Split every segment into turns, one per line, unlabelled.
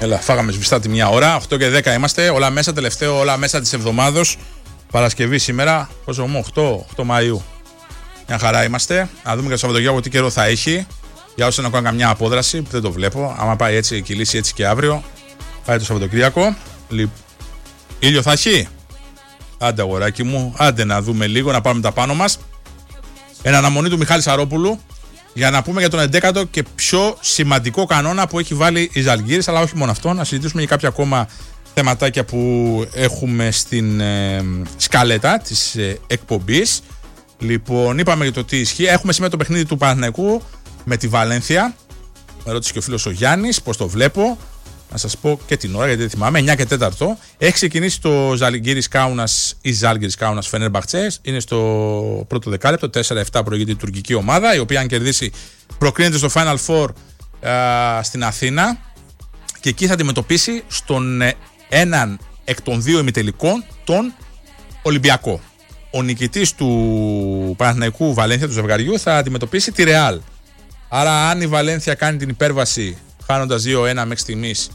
Έλα, φάγαμε σβηστά τη μια ώρα. 8 και 10 είμαστε. Όλα μέσα, τελευταίο, όλα μέσα της εβδομάδος. Παρασκευή σήμερα. Πόσο μου, 8 Μαΐου. Μια χαρά είμαστε. Να δούμε και το Σαββατοκύριακο τι καιρό θα έχει. Για όσους να κάνουν καμιά απόδραση, που δεν το βλέπω. Άμα πάει έτσι, κυλήσει έτσι και αύριο. Πάει το Σαββατοκύριακο. Ήλιο θα έχει. Άντε, αγοράκι μου, άντε να δούμε λίγο, να πάρουμε τα πάνω μας. Εν αναμονή του Μιχάλη Σαρόπουλου. Για να πούμε για τον 11ο και πιο σημαντικό κανόνα που έχει βάλει η Ζαλγκίρις, αλλά όχι μόνο αυτό, να συζητήσουμε για κάποια ακόμα θεματάκια που έχουμε στην σκαλέτα της εκπομπής. Λοιπόν, είπαμε για το τι ισχύει. Έχουμε σήμερα το παιχνίδι του Παναθηναϊκού με τη Βαλένθια. Με ρώτησε και ο φίλος ο Γιάννης πώς το βλέπω. Να σας πω και την ώρα γιατί δεν θυμάμαι. 9 και 4. Έχει ξεκινήσει το Ζαλγκίρις Κάουνας ή Ζάλγκιρις Κάουνας Φενέρμπαχτσε. Είναι στο πρώτο δεκάλεπτο. 4-7 προηγείται η τουρκική ομάδα, η οποία αν κερδίσει προκρίνεται στο Final Four στην Αθήνα. Και εκεί θα αντιμετωπίσει στον έναν εκ των δύο ημιτελικών τον Ολυμπιακό. Ο νικητής του Παναθηναϊκού Βαλένθια, του ζευγαριού, θα αντιμετωπίσει τη Ρεάλ. Άρα, αν η Βαλένθια κάνει την υπέρβαση χάνοντας 2-1 μέχρι στιγμής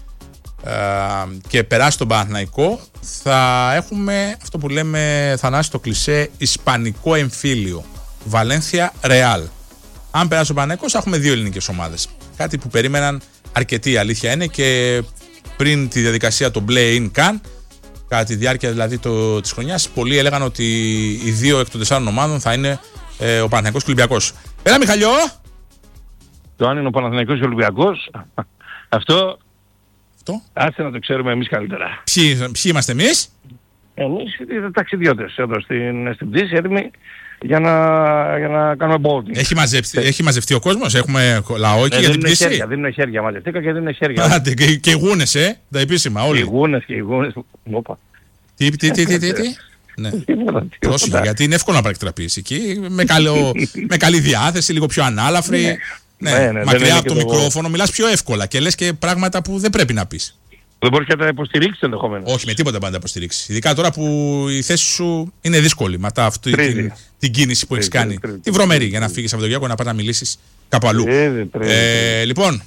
και περάσει τον Παναθηναϊκό, θα έχουμε αυτό που λέμε Θανάση το κλισέ ισπανικό εμφύλιο. Βαλένθια Ρεάλ. Αν περάσει ο Παναθηναϊκός, θα έχουμε δύο ελληνικές ομάδες. Κάτι που περίμεναν αρκετοί, η αλήθεια είναι, και πριν τη διαδικασία το play-in καν, κατά τη διάρκεια δηλαδή της χρονιάς, πολλοί έλεγαν ότι οι δύο εκ των 4 ομάδων θα είναι ο Παναθηναϊκός και ο Ολυμπιακός. Έλα, Μιχαλιό!
Το αν είναι ο Παναθηναϊκός και ο Ολυμπιακός, αυτό άσε να το ξέρουμε εμείς καλύτερα.
Ποιοι είμαστε εμείς?
Εμείς οι ταξιδιώτες εδώ στην πτήση, έτοιμοι για να κάνουμε boarding.
Έχει μαζευτεί ο κόσμος, έχουμε λαό εκεί για την πτήση.
Δίνουν χέρια, μαζευτήκα και δίνουν χέρια.
Άντε, και οι γούνες, τα επίσημα όλοι.
Και οι γούνες.
Τι. Ναι. Πρόσεχε, γιατί είναι εύκολο να παρεκτραπείς εκεί, με καλή διάθεση, λίγο πιο ανάλαφρη. Ναι, μακριά από το μικρόφωνο, μιλάς πιο εύκολα και λες και πράγματα που δεν πρέπει να πεις.
Δεν μπορείς και να τα υποστηρίξεις ενδεχομένως.
Όχι, με τίποτα πάντα να τα υποστηρίξεις. Ειδικά τώρα που η θέση σου είναι δύσκολη μετά αυτή την κίνηση που έχεις κάνει. Τη βρωμερή για να φύγεις από το Γιάκο να πας να μιλήσεις κάπου αλλού. Λοιπόν,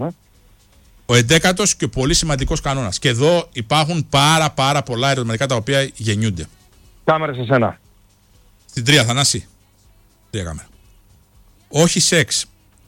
ο 11ος και πολύ σημαντικός κανόνας. Και εδώ υπάρχουν πάρα πολλά ερωτηματικά τα οποία γεννιούνται.
Κάμερα σε σένα.
Στην 3, Θανάση. 3 κάμερα. Όχι σεξ.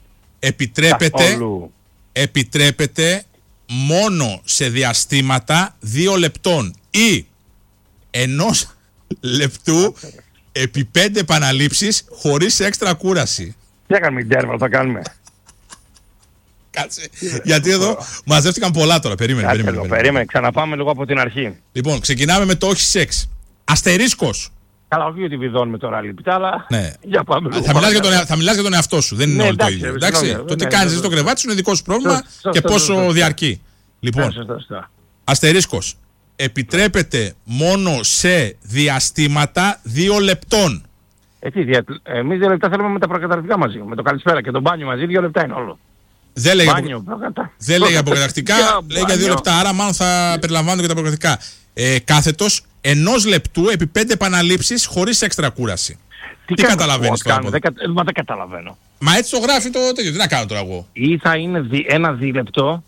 Επιτρέπεται μόνο σε διαστήματα 2 λεπτών ή 1 λεπτού επί 5 επαναλήψεις χωρίς έξτρα κούραση.
Τι έκαναμε interval, θα κάνουμε.
Κάτσε, γιατί εδώ μαζεύτηκαν πολλά τώρα. Περίμενε.
Ξαναπάμε λίγο από την αρχή.
Λοιπόν, ξεκινάμε με το όχι σεξ. Αστερίσκος.
Καλά, όχι ότι βιδώνουμε τώρα λίπητα, αλλά
ναι.
Για πάμε λίγο.
Θα μιλάς για τον εαυτό σου, δεν είναι όλο το ίδιο. Εντάξει, το τι κάνεις στο κρεβάτι σου είναι δικό σου πρόβλημα και πόσο διαρκεί. Λοιπόν, αστερίσκος. Επιτρέπεται μόνο σε διαστήματα 2 λεπτών.
Εμείς 2 λεπτά θέλουμε με τα προκαταρκτικά μαζί, με το καλησπέρα και το μπάνιο μαζί, 2 λεπτά είναι όλο.
Δεν λέει για προκαταρκτικά, λέει για 2 λεπτά, άρα μάλλον θα περιλαμβάνονται και τα προκαταρκτικά. Κάθετος 1 λεπτού επί 5 επαναλήψεις χωρίς έξτρα κούραση. Τι καταλαβαίνεις τώρα?
Μα δεν καταλαβαίνω.
Μα έτσι το γράφει το τέτοιο, τι να κάνω τώρα εγώ?
Ή θα είναι ένα δίλεπτο,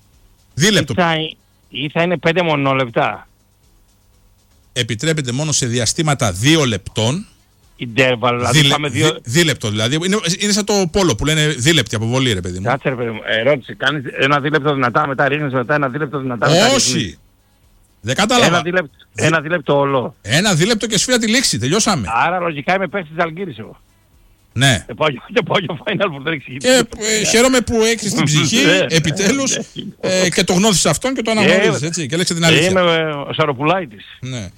ή θα είναι 5 μονόλεπτα.
Επιτρέπεται μόνο σε διαστήματα 2 λεπτών.
Interval, δηλαδή
δίλεπτο δηλαδή. Είναι σαν το πόλο που λένε δίλεπτη αποβολή, ρε παιδί μου.
Κάτσε, ρε παιδί μου. Ερώτηση. Κάνεις ένα δίλεπτο δυνατά, μετά ρίχνεις μετά ένα δίλεπτο δυνατά.
Όχι. Δεν κατάλαβα.
Ένα δίλεπτο όλο.
1 δίλεπτο και σφύρα τη λήξη. Τελειώσαμε.
Άρα λογικά είμαι παίκτης της Ζαλγκίρις εγώ.
Ναι.
Και πάω για Final Four, δεν εξηγείται.
Και χαίρομαι που έχεις την ψυχή επιτέλους και το γνώθεις αυτόν και το αναγνωρίζεις, έτσι. Και λέξε την αλήθεια.
Είμαι ο Σαροπουλάιτης.
Ναι.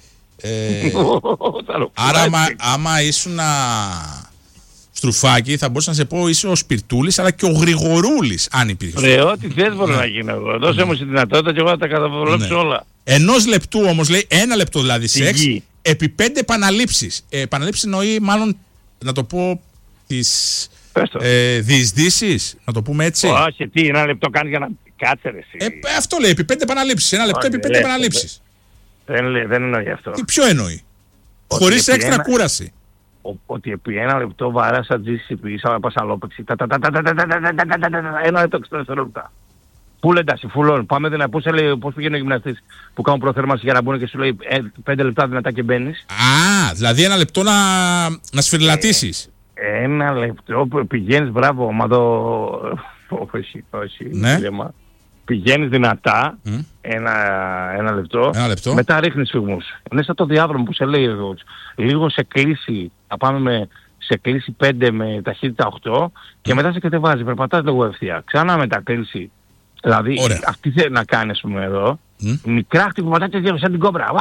Άρα άμα ήσουν στρουφάκι θα μπορούσα να σε πω είσαι ο Σπιρτούλης αλλά και ο Γρηγορούλης αν υπήρχε.
Ρε, ό,τι θες μπορώ να γίνω εγώ. Δώσε μου τη δυνατότητα και εγώ θα τα καταβολέψω όλα.
1 λεπτού όμως λέει, 1 λεπτό δηλαδή σεξ επί 5 επαναλήψεις. Επαναλήψεις εννοεί μάλλον να το πω τις διεισδύσεις, να το πούμε έτσι.
Όχι, τι 1 λεπτό κάνεις για να κάτσε ρε εσύ.
Αυτό λέει, επί 5 επαναλήψεις. 1 λεπτό επί 5 επαναλήψεις.
Δεν εννοεί αυτό.
Τι ποιο εννοεί? Χωρίς έξτρα κούραση.
Ότι επί 1 λεπτό βαράσα GCP, σαν να πας αλόπαιξη, 1 λεπτό 60 δευτερόλεπτα. Full ένταση, full on. Πάμε δυνατά. Πώς πηγαίνει ο γυμναστής που κάνουν προθέρμανση για να μπουν και σου λέει 5 λεπτά δυνατά και μπαίνεις.
Α, δηλαδή 1 λεπτό να σφυριλατήσεις.
1 λεπτό πηγαίνεις, μπράβο, μα το... Όχι,
ναι.
Πηγαίνεις δυνατά, ένα λεπτό, μετά ρίχνεις σφυγμούς. Είναι σαν το διάδρομο που σε λέει εδώ. Λίγο σε κλείσει, θα πάμε σε κλείσει 5 με ταχύτητα 8 και μετά σε κατεβάζει, περπατάς λίγο ευθεία. Ξανά μετά κλείσει. Δηλαδή, αυτή θέλει να κάνει, ας πούμε, εδώ. Μικρά χτυπηματάκια σαν την κόμπρα.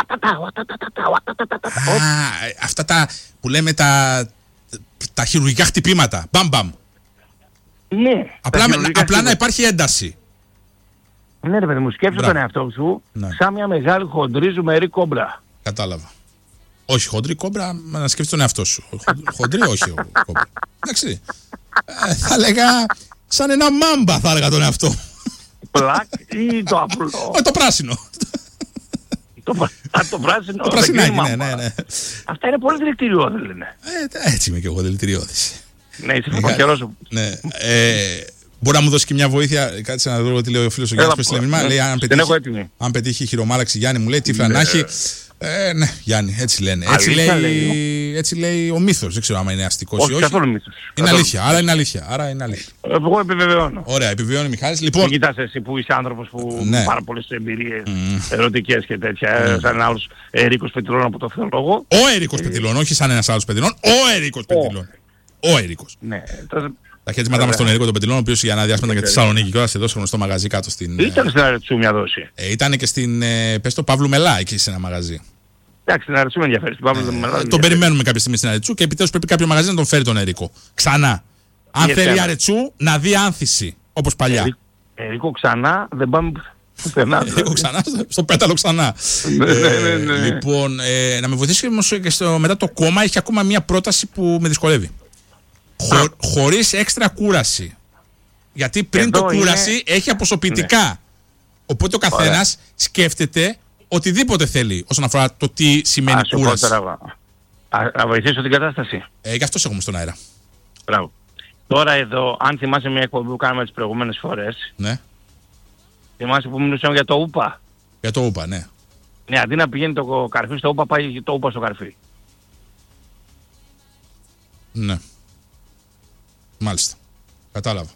Αυτά τα που λέμε τα χειρουργικά χτυπήματα. Μπαμ.
Ναι.
Απλά να υπάρχει ένταση.
Ναι ρε παιδί μου, σκέψου τον εαυτό σου σαν μια μεγάλη χοντρή ζουμερή κόμπρα.
Κατάλαβα. Όχι χοντρή κόμπρα, να σκέφτεσαι τον εαυτό σου. Χοντρή όχι κόμπρα. Εντάξει. Θα έλεγα σαν ένα μάμπα θα έλεγα τον εαυτό.
Πλάκ ή το απλό.
Το πράσινο.
Το πράσινο.
Το πρασινάκι, ναι.
Αυτά είναι πολύ δηλητηριώδη, λένε.
Έτσι είμαι και εγώ, δηλητηριώδης.
Ναι, είσαι φακερός.
Ναι. Μπορεί να μου δώσει και μια βοήθεια, κάτσε να δω τι λέει ο φίλος ο Γιάννης Πεστηλεμίμα. Λέει αν πετύχει χειρομάλαξη Γιάννη, μου λέει τι φλανάχει. Ναι, Γιάννη, έτσι λένε. Έτσι λέει ο μύθος. Δεν ξέρω άμα είναι αστικός ή όχι.
Καθόλου μύθος.
Είναι αλήθεια, άρα είναι αλήθεια.
Εγώ επιβεβαιώνω.
Ωραία, επιβεβαιώνει Μιχάλης. Λοιπόν,
μην κοιτάς εσύ που είσαι άνθρωπος που πάρα πολλές εμπειρίες ερωτικές και τέτοια. Σαν ένα άλλος Ερίκος Πετιλών από το θεολόγο.
Ο Ερίκος Πετιλών, όχι σαν ένας άλλος Πετιλών. Ο Ερίκος Πετιλών. Ο Ερίκος. Τα χαιρετίσματά μας στον Ερίκο τον Πετιλών, ο οποίος για ένα διάστημα για τη Θεσσαλονίκη και όλα σε δώσει γνωστό μαγαζί κάτω στην.
Ήταν στην Αρετσού μια δόση.
Ήταν και στην πες το Παύλου Μελά εκεί σε ένα μαγαζί.
Εντάξει, στην Αρετσού με ενδιαφέρει.
Τον περιμένουμε κάποια στιγμή στην Αρετσού και επιτέλους πρέπει κάποιο μαγαζί να τον φέρει τον Ερίκο. Ξανά. Αν θέλει Αρετσού να δει άνθηση όπως παλιά.
Ερίκο ξανά δεν πάμε πουθενά.
Ερίκο ξανά στο πέταλο ξανά. Λοιπόν, να με βοηθήσει όμως και μετά το κόμμα έχει ακόμα μια πρόταση που με δυσκολεύει. Χωρίς έξτρα κούραση. Γιατί πριν το κούραση έχει αποσωπητικά. Οπότε ο καθένας σκέφτεται οτιδήποτε θέλει όσον αφορά το τι σημαίνει κούραση.
Να βοηθήσω την κατάσταση.
Γι' αυτό σε έχουμε στον αέρα.
Μπράβο. Τώρα εδώ, αν θυμάσαι μια εκπομπή που κάναμε τις προηγούμενες φορές.
Ναι.
Θυμάσαι που μιλούσαμε για το ούπα.
Για το ούπα, ναι.
Ναι, αντί να πηγαίνει το καρφί στο ούπα, πάει το ούπα στο καρφί.
Ναι. Μάλιστα. Κατάλαβα.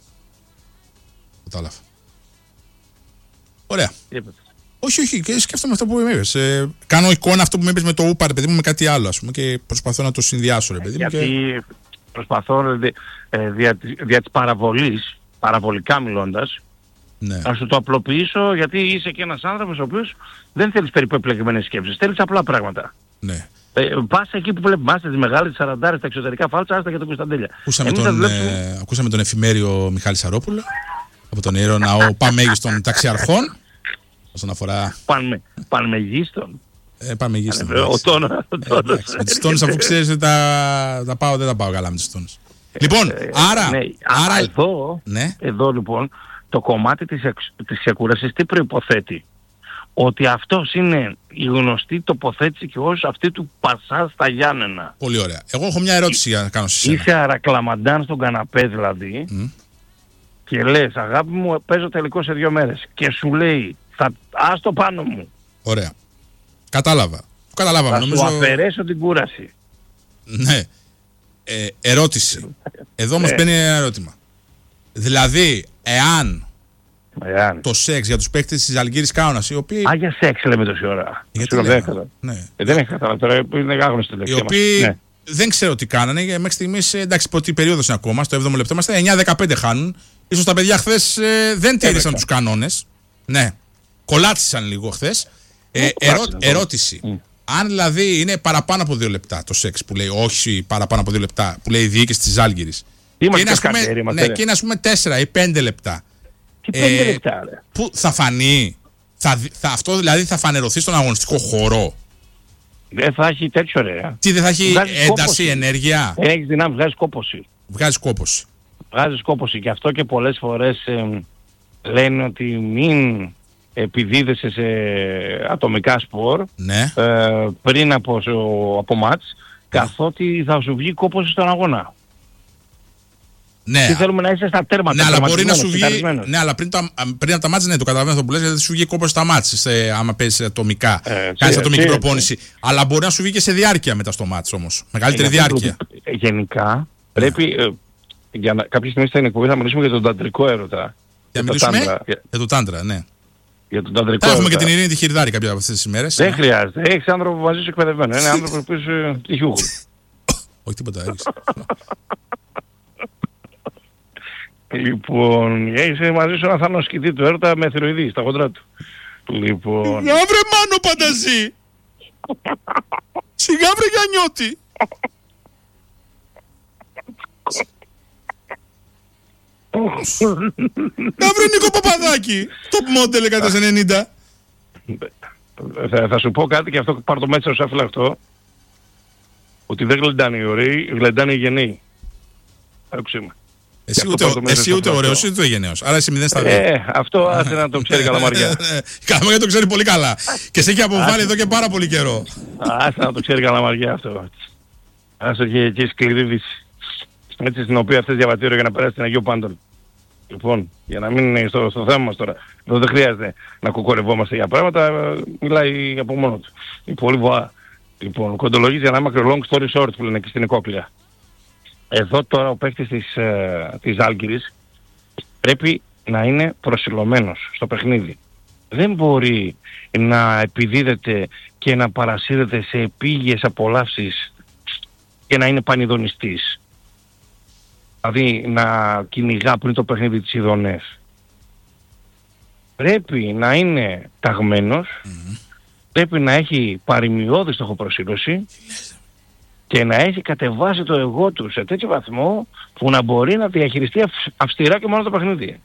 Ωραία. Όχι, και σκέφτομαι αυτό που με είπες. Κάνω εικόνα αυτό που με είπες με το ούπα, ρε παιδί μου, με κάτι άλλο, ας πούμε, και προσπαθώ να το συνδυάσω, ρε παιδί μου.
Γιατί προσπαθώ δια της παραβολής, παραβολικά μιλώντας, να σου το απλοποιήσω, γιατί είσαι και ένας άνθρωπος ο οποίος δεν θέλεις περιπεπλεγμένες σκέψεις, θέλεις απλά πράγματα.
Ναι.
Πας εκεί που βλέπουμε τις μεγάλες 40 στα εξωτερικά φάλτσα, άστα για τον Κωνσταντέλια.
Ακούσαμε τον εφημέριο Μιχάλη Σαρόπουλο από τον Ιερό Ναό Παμέγιστον Ταξιαρχών όσον αφορά...
Πανμεγίστον.
Πανμεγίστον.
Ο τόνος.
Με τις τόνους, αφού ξέρεις ότι δεν τα πάω καλά με τις τόνους. Λοιπόν, άρα...
Εδώ λοιπόν το κομμάτι της ξεκούρασης τι προϋποθέτει? Ότι αυτός είναι η γνωστή τοποθέτηση και ως αυτή του Πασά στα Γιάννενα.
Πολύ ωραία. Εγώ έχω μια ερώτηση για να κάνω σε σένα.
Είσαι αρακλαμαντάν στον καναπέ δηλαδή και λες αγάπη μου παίζω τελικό σε 2 μέρες και σου λέει ας το πάνω μου.
Ωραία. Κατάλαβα.
Θα σου αφαιρέσω την κούραση.
Ναι. Ερώτηση. Εδώ όμως μπαίνει ένα ερώτημα. Δηλαδή, εάν το σεξ για τους παίκτες της Ζαλγκίρης Κάουνας, οι οποίοι...
για σεξ λέμε τόση ώρα.
Γιατί
δεν έχει καταλάβει τώρα, είναι άγνωστο.
Οι οποίοι δεν ξέρω τι κάνανε, μέχρι στιγμής, εντάξει, πρώτη περίοδος είναι ακόμα, στο 7ο λεπτό είμαστε, 9-15 χάνουν. Ίσως τα παιδιά χθες δεν τήρησαν τους κανόνες. Ναι, κολάτσισαν λίγο χθες. Ερώτηση. Αν δηλαδή είναι παραπάνω από 2 λεπτά το σεξ που λέει, όχι παραπάνω από 2 λεπτά που λέει η διοίκηση της Ζάλγκιρης. Και είναι ας πούμε 4 ή 5 λεπτά.
Τι 5 λεπτά, ρε.
Που θα φανεί, αυτό δηλαδή θα φανερωθεί στον αγωνιστικό χώρο.
Δεν θα έχει τέτοιο ρε.
Τι δεν θα έχει ένταση, ενέργεια.
Έχεις δυνάμει, βγάζεις κόπωση.
Βγάζεις
κόπωση και αυτό και πολλές φορές λένε ότι μην επιδίδεσαι σε ατομικά σπορ πριν από μάτς, καθότι θα σου βγει κόπωση στον αγώνα.
Ναι.
Τι θέλουμε να είσαι στα τέρματα.
Ναι, αλλά μπορεί να σου βγει. Ναι, αλλά πριν από τα μάτς, ναι, το καταλαβαίνω αυτό που λες, γιατί σου βγει κόπος στα μάτς. Άμα παίζεις ατομικά, κάνεις ατομική προπόνηση. Αλλά μπορεί να σου βγει και σε διάρκεια μετά στο μάτς όμως. Μεγαλύτερη διάρκεια.
Γενικά πρέπει. Κάποια στιγμή στην εκπομπή θα μιλήσουμε για τον ταντρικό έρωτα.
Για το τάντρα, ναι.
Για τον ταντρικό
έρωτα. Θα έχουμε και την Ειρήνη τη Χιρδάρη κάποια από αυτές τις ημέρες.
Δεν χρειάζεται. Έχεις άνθρωπο μαζί σου εκπαιδευμένο. Είναι άνθρωπο που είσαι τυχιούχο.
Όχι τίποτα.
Λοιπόν, είσαι μαζί σου ένα θανοσκητή του έρωτα με θηροειδή στα χοντρά του. Λοιπόν...
Σιγά βρε Μάνο Πανταζή! Σιγά βρε Γιαννιώτη! Να βρε Νίκο Παπαδάκη! Top model 190.
Θα σου πω κάτι και αυτό πάρω το μέτρο σαν φυλακτό. Ότι δεν γλεντάνε οι ωραίοι, γλεντάνε οι γενναίοι. Άκουσε με.
Εσύ ούτε ωραίος, ούτε γενναίος. Άρα εσύ 0 στα 2.
Αυτό άσε να το ξέρει Καλαμαριά.
Καλαμαριά το ξέρει πολύ καλά. Και σε έχει αποβάλει εδώ και πάρα πολύ καιρό.
Άσε να το ξέρει Καλαμαριά αυτό. Άσε και σκληρή δύση. Έτσι στην οποία αυτές διαβατήριο για να περάσει την Αγίου Πάντων. Λοιπόν, για να μην είναι στο θέμα μας τώρα. Εδώ δεν χρειάζεται να κοκορευόμαστε για πράγματα. Μιλάει από μόνο του. Είναι πολύ βοά. Λοιπόν, κοντολογίζει για να είμαι long story short που λένε και στην Εκόκλεια. Εδώ τώρα ο παίκτης της Ζάλγκιρης πρέπει να είναι προσιλωμένος στο παιχνίδι. Δεν μπορεί να επιδίδεται και να παρασύρεται σε επίγειες απολαύσεις και να είναι πανηδονιστής. Δηλαδή να κυνηγά πριν το παιχνίδι τις ειδονές. Πρέπει να είναι ταγμένος, πρέπει να έχει παρημιώδη στοχοπροσήλωση και να έχει κατεβάσει το εγώ του σε τέτοιο βαθμό που να μπορεί να διαχειριστεί αυστηρά και μόνο το παιχνίδι.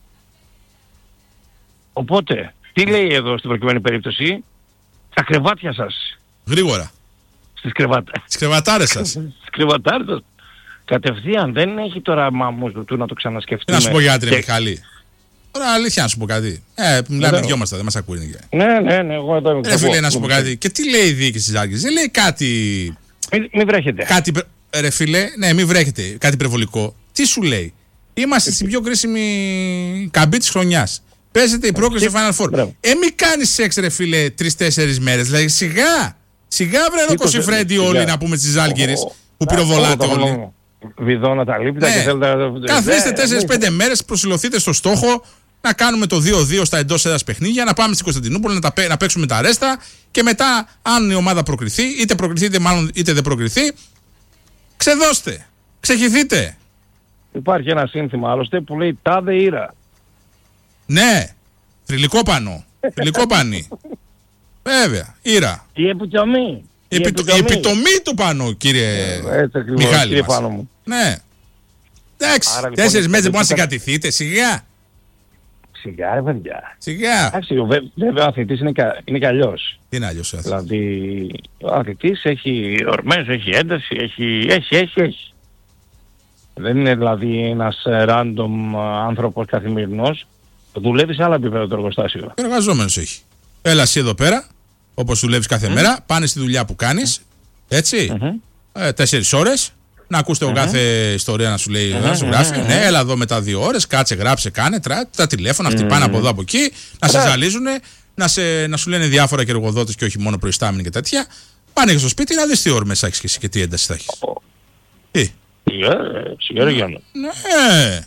Οπότε, τι λέει εδώ στην προκειμένη περίπτωση? Τα κρεβάτια σας.
Γρήγορα.
Στις
κρεβατάρες σας.
Στις κρεβατάρες σας. Κατευθείαν, δεν έχει τώρα μάμους του να το ξανασκεφτούμε.
Να σου πω γιατί ρε Μιχάλη. Τώρα αλήθεια να σου πω κάτι. Μιλάμε δυο μας, δεν μας ακούει.
Ναι, εγώ εδώ είμαι.
Φίλε, να σου πω κάτι. Και τι λέει η διοίκηση της Ζάλγκιρης? Δεν λέει κάτι...
Μην βρέχετε.
Κάτι, ρε φίλε, ναι, μην βρέχετε. Κάτι υπερβολικό. Τι σου λέει? Είμαστε στην πιο κρίσιμη καμπή της χρονιάς. Παίζεται η πρόκριση στο Final Four. Μη κάνεις σεξ ρε φίλε 3-4 μέρες. Δηλαδή σιγά βρε εδώ Κωσιφρέντι όλοι να πούμε της Ζάλγκιρης που πυροβολάτε όλοι.
Βιδώνα τα λίπτα και θέλετε...
Καθίστε 4-5 μέρες, προσιλωθείτε στο στόχο να κάνουμε το 2-2 στα εντός έδρας παιχνίδια, να πάμε στην Κωνσταντινούπολη να παίξουμε τα ρέστα και μετά αν η ομάδα προκριθεί, είτε προκριθείτε μάλλον είτε δεν προκριθεί, ξεδώστε, ξεχυθείτε.
Υπάρχει ένα σύνθημα άλλωστε που λέει τάδε ήρα.
Ναι, θρυλικό πανό, θρυλικό πανί. Βέβαια, ήρα.
Η επιτομή.
Η επιτομή του πάνω, κύριε Μιχάλη
κύριε
μας.
Πάνω μου.
Ναι. Εντάξει, 4 μέρες που να συγκατηθείτε, σιγά.
Σιγά ρε παιδιά.
Σιγά.
Εντάξει, βέβαια ο αθλητής είναι και αλλιώς.
Τι είναι αλλιώς?
Δηλαδή ο αθλητής έχει ορμές, έχει ένταση, έχει. Δεν είναι δηλαδή ένας random άνθρωπος καθημερινός. Δουλεύει σε άλλα επίπεδα το εργοστάσιο.
Εργαζόμενος έχει. Έλα εσύ εδώ πέρα, όπως δουλεύεις κάθε μέρα, πάνε στη δουλειά που κάνεις, έτσι, 4 ώρες, να ακούς την κάθε ιστορία να σου λέει, να σου γράφει, ναι, έλα εδώ μετά 2 ώρες, κάτσε, γράψε, κάνε, τα τηλέφωνα, χτυπάνε από εδώ από εκεί, να σε ζαλίζουν, να σου λένε διάφορα και εργοδότες και όχι μόνο προϊστάμενοι και τέτοια. Πάνε και στο σπίτι να δεις τι ώρμες θα έχεις και εσύ και τι ένταση θα έχεις. Τι.
Σιγά Γιάννη.
Ναι.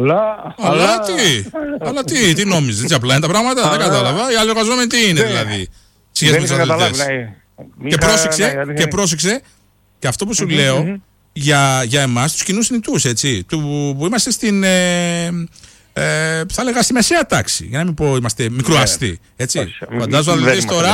Αλλά τι νόμιζες, έτσι απλά είναι τα πράγματα, δεν κατάλαβα. Οι άλλοι εργαζόμενοι τι είναι δηλαδή.
Δεν είχα καταλάβει.
Και πρόσεξε, και αυτό που σου λέω για εμάς, τους κοινούς νητούς, έτσι, που είμαστε στην, θα λέγα στη μεσαία τάξη, για να μην πω είμαστε μικροαστοί, έτσι. Φαντάζομαι να δεις τώρα,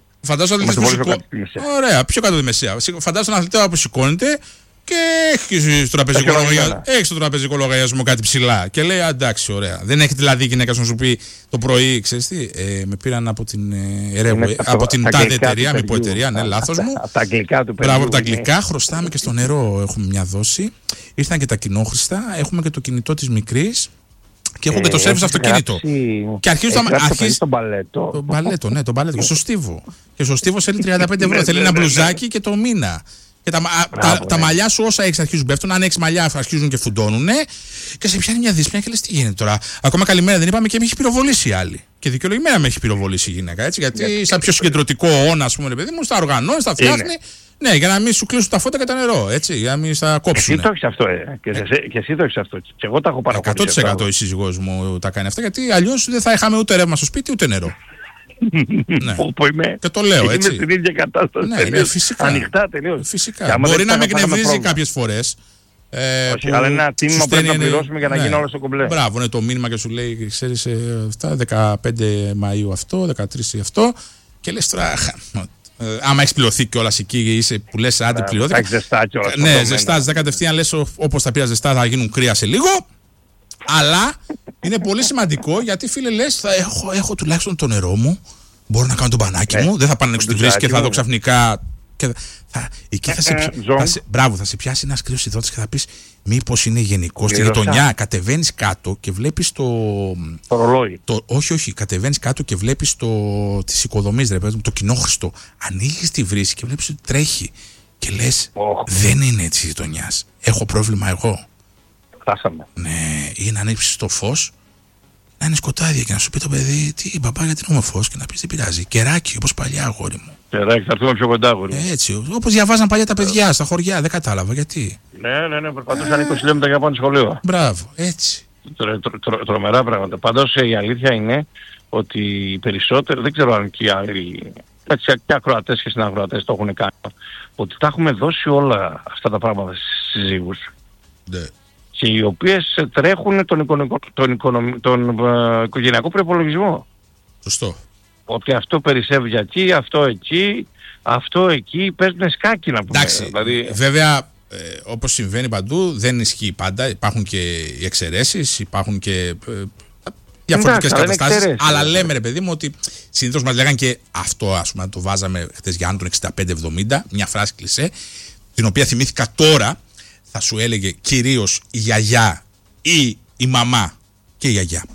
ωραία, πιο κάτω τη μεσαία. Φαντάζομαι να αθλητή που σηκώνεται και έχει στο τραπεζικό λογαριασμό κάτι ψηλά. Και λέει εντάξει, ωραία. Δεν έχει δηλαδή γυναίκα να σου πει το πρωί, ξέρεις τι, με πήραν από την τάδε εταιρεία, μη πω εταιρεία, ναι, λάθος μου.
Από τα αγγλικά του
Μπράβο, από τα αγγλικά, χρωστάμε και στο νερό έχουμε μια δόση. Ήρθαν και τα κοινόχρηστα, έχουμε και το κινητό της μικρής. Και έχω και το σερβις αυτοκίνητο. Και αρχίζουν
το μπαλέτο.
Το μπαλέτο, ναι, το μπαλέτο. Και στο στίβο. Και στο στίβο θέλει 35 ευρώ. Θέλει ένα μπλουζάκι και το μήνα. Και τα μαλλιά σου όσα έχεις αρχίζουν πέφτουν. Αν έχεις μαλλιά αρχίζουν και φουντώνουν. Και σε πιάνει μια δύσπνοια και λες τι γίνεται τώρα. Ακόμα καλημέρα δεν είπαμε και με έχει πυροβολήσει η άλλη. Και δικαιολογημένα με έχει πυροβολήσει η γυναίκα. Έτσι, γιατί σαν πιο συγκεντρωτικό ώνα, ας πούμε, ρε παιδί μου, στα οργανώνει, στα φτιάχνει. Ναι, για να μην σου κλείσουν τα φώτα και τα νερό. Έτσι, για να μην στα κόψουν.
Εσύ το έχεις αυτό, και εσύ το έχεις αυτό. Και εγώ τα έχω παρακολουθήσει.
100% η σύζυγός μου τα κάνει αυτά, γιατί αλλιώς δεν θα είχαμε ούτε ρεύμα στο σπίτι ούτε νερό. Ναι.
Που είμαι.
Και το λέω έτσι.
Είμαι στην ίδια κατάσταση.
Ναι, φυσικά.
Ανοιχτά τελείως.
Φυσικά. Μπορεί να με εκνευρίζει κάποιες φορές.
Όχι, αλλά είναι ένα τίμημα που πρέπει να πληρώσουμε για να γίνει όλο στο κομπλέ.
Μπράβο, είναι το μήνυμα και σου λέει, ξέρεις, αυτά 15 Μαΐου αυτό, 13 αυτό. Και λες τώρα, άμα έχεις πληρωθεί κιόλας εκεί, είσαι που λες άντε πληρώθηκα.
Θα ζεστά κιόλας.
Ναι, ζεστά, δεν κατευθείαν λες όπως τα πήρα ζεστά θα γίνουν κρύα σε λίγο. Αλλά είναι πολύ σημαντικό γιατί φίλε λες έχω τουλάχιστον το νερό μου. Μπορώ να κάνω το μπανάκι μου. Δεν θα πάνε να τη βρεις και θα δω ξαφνικά. Εκεί θα σε πιάσει ένας κρύος υδρότης και θα πεις μήπως είναι γενικό στη γειτονιά. Κατεβαίνεις κάτω και βλέπεις το
ρολόι.
Όχι, κατεβαίνεις κάτω και βλέπεις τις οικοδομές, το κοινόχρηστο. Ανοίγεις τη βρύση και βλέπεις ότι τρέχει. Και λες δεν είναι έτσι γειτονιάς. Έχω πρόβλημα εγώ.
Φτάσαμε.
Ναι, ή να ανοίξεις το φως, να είναι σκοτάδια και να σου πει το παιδί, τι μπαμπά, γιατί έχουμε φως, και να πεις δεν πειράζει. Κεράκι, όπως παλιά, αγόρι μου.
Κεράκι, θα έρθουμε πιο κοντά, αγόρι μου.
Έτσι, όπως διαβάζαν παλιά τα παιδιά στα χωριά, δεν κατάλαβα γιατί.
Ναι, περπατούσαν 20 χιλιόμετρα για πάνω σχολείο.
Μπράβο, έτσι.
Τρομερά πράγματα. Πάντως η αλήθεια είναι ότι οι περισσότεροι, δεν ξέρω αν και οι άλλοι, και ακροατές και συνακροατές το έχουν κάνει, ότι τα έχουμε δώσει όλα αυτά τα πράγματα στις συζύγους.
Ναι.
Και οι οποίες τρέχουν τον οικογενειακό προϋπολογισμό.
Σωστό.
Ότι αυτό περισσεύει εκεί, αυτό εκεί, παίζουν σκάκι να πούμε.
Εντάξει, δηλαδή, βέβαια όπως συμβαίνει παντού δεν ισχύει πάντα, υπάρχουν και οι εξαιρέσεις, υπάρχουν και διαφορετικές καταστάσεις, αλλά λέμε ρε παιδί μου ότι συνήθως μας λέγανε και αυτό, ας πούμε, το βάζαμε χτες για τον 65-70, μια φράση κλισέ, την οποία θυμήθηκα τώρα. Θα σου έλεγε κυρίως η γιαγιά ή η μαμά και η γιαγιά.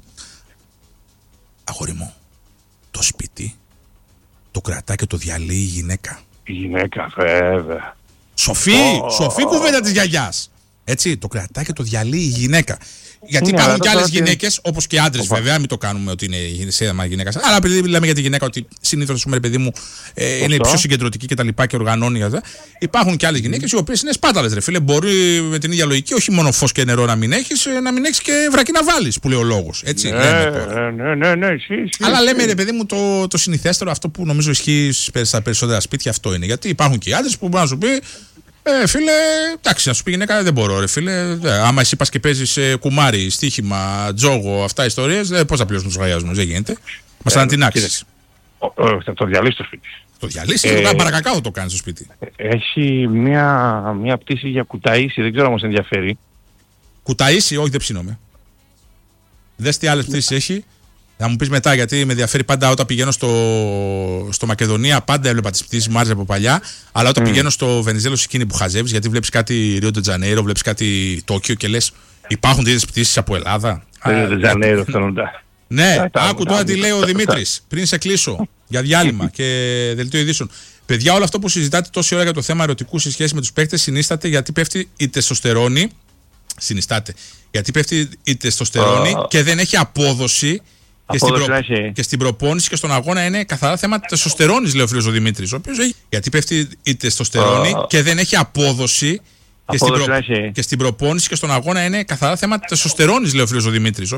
Αγόρι μου, το σπίτι το κρατά και το διαλύει η γυναίκα.
Η γυναίκα, βέβαια.
Σοφή κουβέντα της γιαγιάς. Έτσι, το κρατά και το διαλύει η γυναίκα. Γιατί υπάρχουν και άλλες γυναίκες, όπως και άντρες βέβαια, μην το κάνουμε ότι είναι σέδαμα γυναίκας. Αλλά επειδή λέμε για τη γυναίκα ότι συνήθως, ρε παιδί μου, είναι πιο συγκεντρωτική και τα λοιπά και οργανώνει. Υπάρχουν και άλλες γυναίκες οι οποίες είναι σπάταλες, ρε φίλε. Μπορεί με την ίδια λογική, όχι μόνο φως και νερό να μην έχεις και βρακή να βάλεις, που λέει ο λόγος. Έτσι,
ναι,
αλλά λέμε, ρε παιδί μου, το συνηθέστερο, αυτό που νομίζω ισχύει στα περισσότερα σπίτια, αυτό είναι. Γιατί υπάρχουν και άντρες που μπορεί να σου πει. Φίλε, εντάξει, να σου πει γυναίκα δεν μπορώ, ρε φίλε. Άμα εσύ πας και παίζεις κουμάρι, στοίχημα, τζόγο, αυτά ιστορίες, πώς θα πληρώσουν τους λογαριασμούς, δεν γίνεται. Μας ανατινάξεις.
Θα το διαλύσει το σπίτι.
Το διαλύσει, παρακακάω το κάνει στο σπίτι.
Έχει μια πτήση για κουταΐσι, δεν ξέρω αν μας ενδιαφέρει.
Κουταΐσι, όχι, δεν ψήνομαι. Δες τι άλλες πτήσεις έχει. Θα μου πεις μετά, γιατί με ενδιαφέρει πάντα όταν πηγαίνω στο Μακεδονία, πάντα έβλεπα τις πτήσεις, μου άρεσε από παλιά. Αλλά όταν πηγαίνω στο Βενιζέλος εκείνη που χαζεύεις, γιατί βλέπεις κάτι Ρίο ντε Τζανέιρο, βλέπεις κάτι Τόκιο και λες υπάρχουν τέτοιες πτήσεις από Ελλάδα.
Ρίο ντε Τζανέιρο, φαίνοντα.
Ναι, άκου τώρα τι λέει ο Δημήτρης, πριν σε κλείσω για διάλειμμα και δελτίο ειδήσεων. Παιδιά, όλο αυτό που συζητάτε τόση ώρα για το θέμα ερωτικού σε σχέση με τους παίκτες συνίσταται γιατί πέφτει η τεστοστερόνη. Γιατί πέφτει η τεστοστερόνη και δεν έχει απόδοση. Και στην προπόνηση και στον αγώνα είναι καθαρά θέμα τεστοστερόνης, λέει ο φίλος ο Δημήτρης. Γιατί πέφτει η τεστοστερόνη και δεν έχει απόδοση. Και στην προπόνηση και στον αγώνα είναι καθαρά θέμα τεστοστερόνης, λέει ο φίλος ο Δημήτρης.